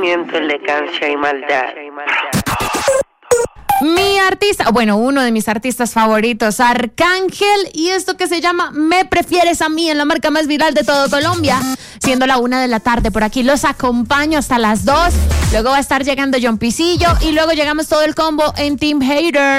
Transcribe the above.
Miéntele, cancha y maldad. Mi artista, bueno, uno de mis artistas favoritos, Arcángel, y esto que se llama Me Prefieres a Mí, en la marca más viral de todo Colombia, siendo la 1 de la tarde. Por aquí los acompaño hasta las 2, luego va a estar llegando John Pisillo y luego llegamos todo el combo en Team Hater.